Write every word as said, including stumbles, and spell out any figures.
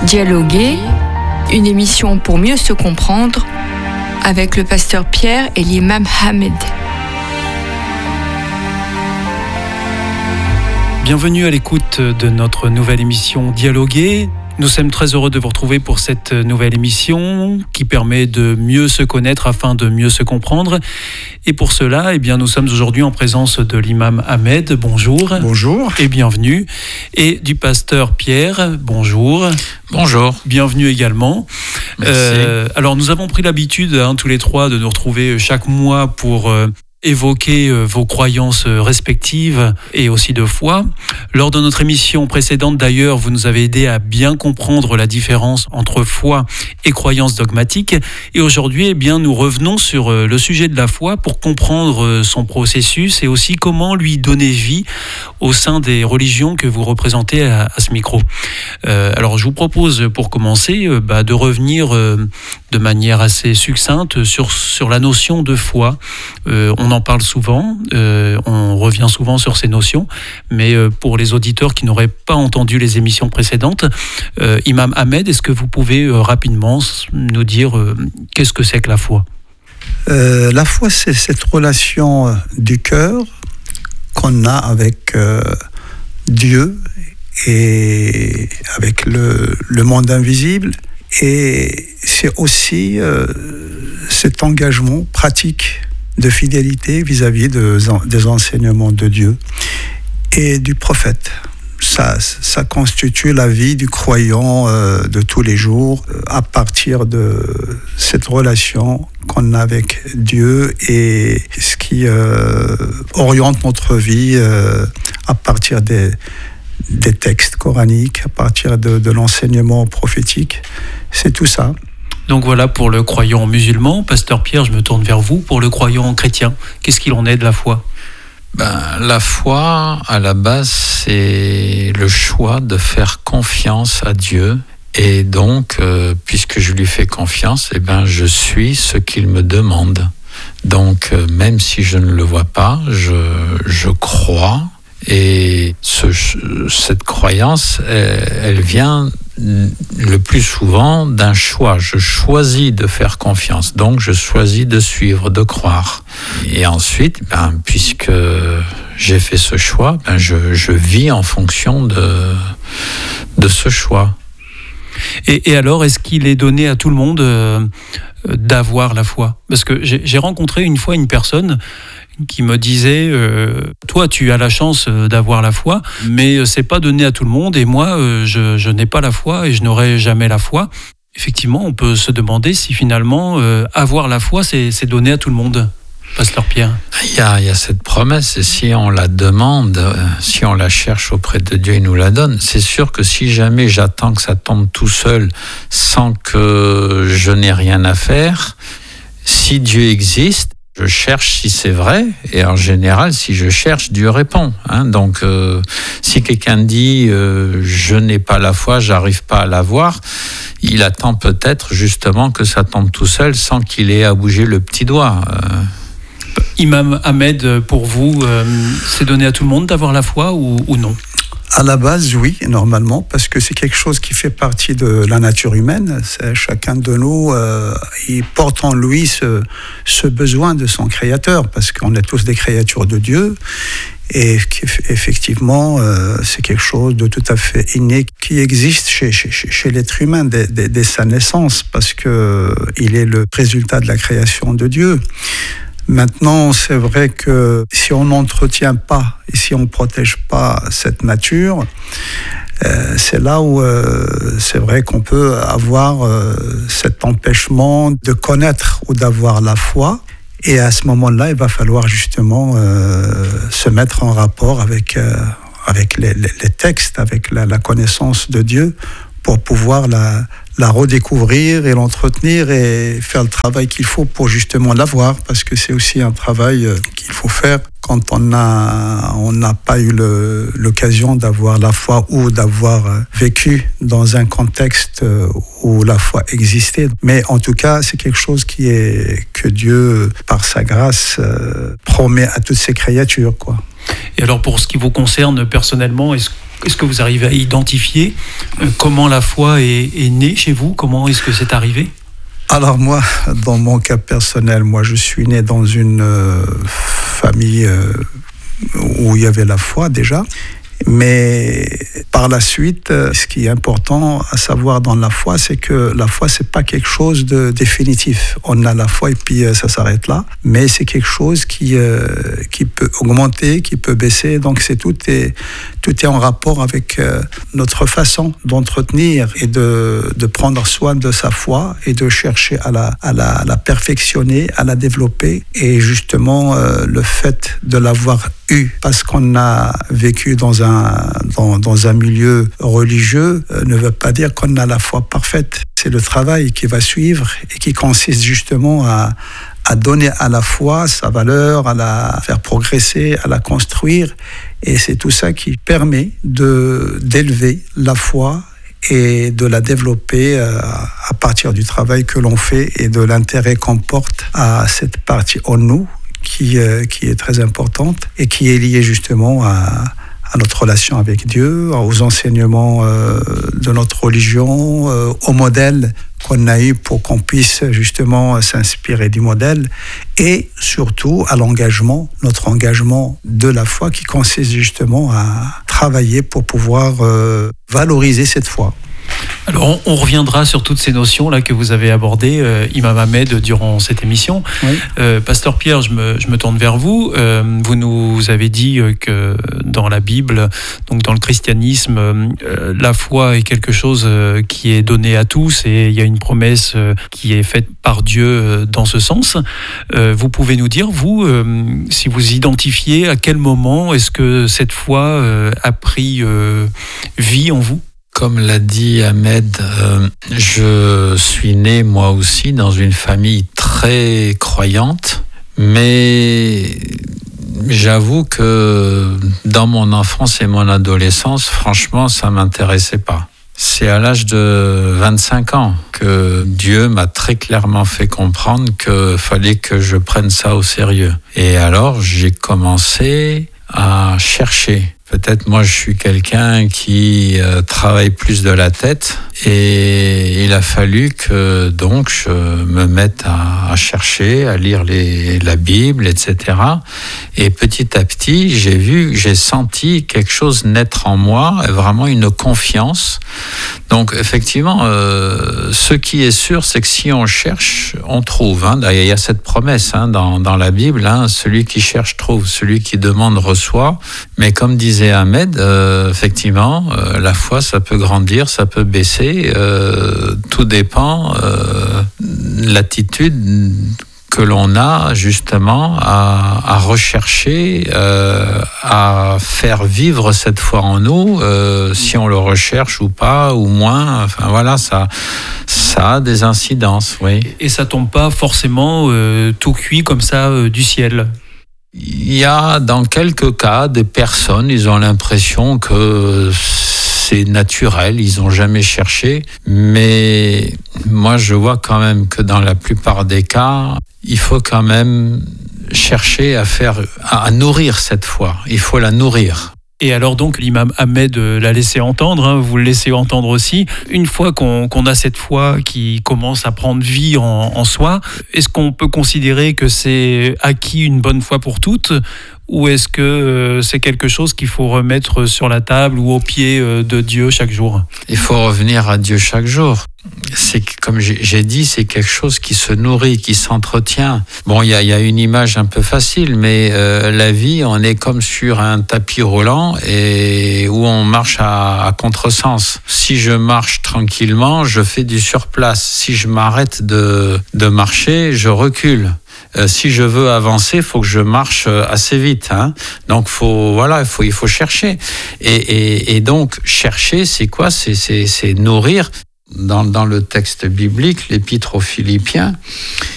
Dialoguer, une émission pour mieux se comprendre avec le pasteur Pierre et l'imam Ahmed. Bienvenue à l'écoute de notre nouvelle émission Dialoguer. Nous sommes très heureux de vous retrouver pour cette nouvelle émission qui permet de mieux se connaître afin de mieux se comprendre. Et pour cela, eh bien, nous sommes aujourd'hui en présence de l'imam Ahmed. Bonjour. Bonjour. Et bienvenue. Et du pasteur Pierre. Bonjour. Bonjour. Bienvenue également. Merci. Euh, alors, nous avons pris l'habitude, hein, tous les trois, de nous retrouver chaque mois pour euh, évoquer euh, vos croyances respectives et aussi de foi. Lors de notre émission précédente, d'ailleurs, vous nous avez aidé à bien comprendre la différence entre foi et croyance dogmatique. Et aujourd'hui, eh bien, nous revenons sur euh, le sujet de la foi pour comprendre euh, son processus et aussi comment lui donner vie au sein des religions que vous représentez à, à ce micro. Euh, alors, je vous propose, pour commencer, euh, bah, de revenir euh, de manière assez succincte sur, sur la notion de foi. Euh, on en parle souvent, euh, on revient souvent sur ces notions, mais euh, pour les auditeurs qui n'auraient pas entendu les émissions précédentes, euh, Imam Ahmed, est-ce que vous pouvez euh, rapidement nous dire euh, qu'est-ce que c'est que la foi ? euh, La foi, c'est cette relation du cœur qu'on a avec euh, Dieu et avec le, le monde invisible. Et c'est aussi euh, cet engagement pratique de fidélité vis-à-vis de, des enseignements de Dieu et du prophète. Ça, ça constitue la vie du croyant euh, de tous les jours euh, à partir de cette relation qu'on a avec Dieu et ce qui euh, oriente notre vie euh, à partir des, des textes coraniques, à partir de, de l'enseignement prophétique. C'est tout ça. Donc voilà pour le croyant musulman. Pasteur Pierre, je me tourne vers vous. Pour le croyant chrétien, qu'est-ce qu'il en est de la foi ? Ben, la foi, à la base, c'est le choix de faire confiance à Dieu. Et donc, euh, puisque je lui fais confiance, eh ben, je suis ce qu'il me demande. Donc, euh, même si je ne le vois pas, je, je crois. Et ce, cette croyance, elle, elle vient le plus souvent d'un choix. Je choisis de faire confiance, donc je choisis de suivre, de croire. Et ensuite, ben, puisque j'ai fait ce choix, ben, je, je vis en fonction de, de ce choix. Et, et alors, est-ce qu'il est donné à tout le monde euh, d'avoir la foi ? Parce que j'ai, j'ai rencontré une fois une personne qui me disait euh, toi tu as la chance d'avoir la foi, mais c'est pas donné à tout le monde, et moi euh, je, je n'ai pas la foi et je n'aurai jamais la foi. Effectivement, on peut se demander si finalement euh, avoir la foi c'est, c'est donné à tout le monde. Pasteur Pierre. Il y a, il y a cette promesse, et si on la demande, si on la cherche auprès de Dieu, il nous la donne. C'est sûr que si jamais j'attends que ça tombe tout seul sans que je n'ai rien à faire, si Dieu existe, je cherche si c'est vrai, et en général, si je cherche, Dieu répond. Hein. Donc, euh, si quelqu'un dit euh, « je n'ai pas la foi, j'arrive pas à l'avoir », il attend peut-être justement que ça tombe tout seul sans qu'il ait à bouger le petit doigt. Euh... Imam Ahmed, pour vous, euh, c'est donné à tout le monde d'avoir la foi ou, ou non ? À la base, oui, normalement, parce que c'est quelque chose qui fait partie de la nature humaine. C'est chacun de nous, euh, il porte en lui ce, ce besoin de son Créateur, parce qu'on est tous des créatures de Dieu. Et effectivement, euh, c'est quelque chose de tout à fait inné qui existe chez, chez, chez l'être humain dès, dès, dès sa naissance, parce qu'il est le résultat de la création de Dieu. Maintenant, c'est vrai que si on n'entretient pas et si on ne protège pas cette nature, euh, c'est là où euh, c'est vrai qu'on peut avoir euh, cet empêchement de connaître ou d'avoir la foi. Et à ce moment-là, il va falloir justement euh, se mettre en rapport avec, euh, avec les, les, les textes, avec la, la connaissance de Dieu, pour pouvoir la, la redécouvrir et l'entretenir et faire le travail qu'il faut pour justement l'avoir, parce que c'est aussi un travail qu'il faut faire quand on a, on n'a pas eu le, l'occasion d'avoir la foi ou d'avoir vécu dans un contexte où la foi existait. Mais en tout cas, c'est quelque chose qui est, que Dieu, par sa grâce, euh, promet à toutes ses créatures, quoi. Et alors, pour ce qui vous concerne personnellement, est-ce, est-ce que vous arrivez à identifier euh, comment la foi est, est née chez vous? Comment est-ce que c'est arrivé? Alors moi, dans mon cas personnel, moi je suis né dans une euh, famille euh, où il y avait la foi déjà. Mais par la suite, ce qui est important à savoir dans la foi, c'est que la foi, c'est pas quelque chose de définitif. On a la foi et puis ça s'arrête là. Mais c'est quelque chose qui euh, qui peut augmenter, qui peut baisser. Donc c'est tout est tout est en rapport avec euh, notre façon d'entretenir et de de prendre soin de sa foi et de chercher à la à la, à la perfectionner, à la développer. Et justement, euh, le fait de l'avoir eu parce qu'on a vécu dans un Dans, dans un milieu religieux euh, ne veut pas dire qu'on a la foi parfaite. C'est le travail qui va suivre et qui consiste justement à, à donner à la foi sa valeur, à la faire progresser, à la construire. Et c'est tout ça qui permet de, d'élever la foi et de la développer euh, à partir du travail que l'on fait et de l'intérêt qu'on porte à cette partie en nous qui, euh, qui est très importante et qui est liée justement à à notre relation avec Dieu, aux enseignements euh, de notre religion, euh, au modèle qu'on a eu pour qu'on puisse justement s'inspirer du modèle et surtout à l'engagement, notre engagement de la foi qui consiste justement à travailler pour pouvoir euh, valoriser cette foi. Alors, on, on reviendra sur toutes ces notions là que vous avez abordées, euh, Imam Ahmed, durant cette émission. Oui. Euh, Pasteur Pierre, je me, je me tourne vers vous. Euh, vous nous avez dit que dans la Bible, donc dans le christianisme, euh, la foi est quelque chose euh, qui est donné à tous et il y a une promesse euh, qui est faite par Dieu euh, dans ce sens. Euh, vous pouvez nous dire, vous, euh, si vous identifiez à quel moment est-ce que cette foi euh, a pris euh, vie en vous? Comme l'a dit Ahmed, euh, je suis né moi aussi dans une famille très croyante, mais j'avoue que dans mon enfance et mon adolescence, franchement, ça m'intéressait pas. C'est à l'âge de vingt-cinq ans que Dieu m'a très clairement fait comprendre qu'il fallait que je prenne ça au sérieux. Et alors, j'ai commencé à chercher. Peut-être moi je suis quelqu'un qui euh, travaille plus de la tête et il a fallu que donc je me mette à, à chercher, à lire les, la Bible, et cetera. Et petit à petit, j'ai vu, j'ai senti quelque chose naître en moi, vraiment une confiance. Donc effectivement, euh, ce qui est sûr, c'est que si on cherche, on trouve. Hein. Il y a cette promesse hein, dans, dans la Bible, hein, celui qui cherche trouve, celui qui demande reçoit. Mais comme disait Ahmed, euh, effectivement, euh, la foi, ça peut grandir, ça peut baisser. Euh, tout dépend euh, de l'attitude que l'on a justement à, à rechercher, euh, à faire vivre cette foi en nous, euh, si on le recherche ou pas, ou moins. Enfin voilà, ça, ça a des incidences, oui. Et ça tombe pas forcément euh, tout cuit comme ça euh, du ciel. Il y a dans quelques cas des personnes, ils ont l'impression que c'est naturel, ils n'ont jamais cherché, mais moi je vois quand même que dans la plupart des cas, il faut quand même chercher à faire, à nourrir cette foi, il faut la nourrir. Et alors donc l'imam Ahmed l'a laissé entendre, hein, vous le laissez entendre aussi. Une fois qu'on, qu'on a cette foi qui commence à prendre vie en, en soi, est-ce qu'on peut considérer que c'est acquis une bonne fois pour toutes ? Ou est-ce que c'est quelque chose qu'il faut remettre sur la table ou au pied de Dieu chaque jour ? Il faut revenir à Dieu chaque jour. C'est comme j'ai dit, c'est quelque chose qui se nourrit, qui s'entretient. Bon, il y a, y a une image un peu facile, mais euh, la vie, on est comme sur un tapis roulant et où on marche à, à contresens. Si je marche tranquillement, je fais du surplace. Si je m'arrête de, de marcher, je recule. Euh, si je veux avancer, il faut que je marche assez vite. Hein. Donc, faut, voilà, il faut, il faut chercher. Et, et, et donc, chercher, c'est quoi ? C'est, c'est, c'est nourrir. Dans, dans le texte biblique, l'épître aux Philippiens,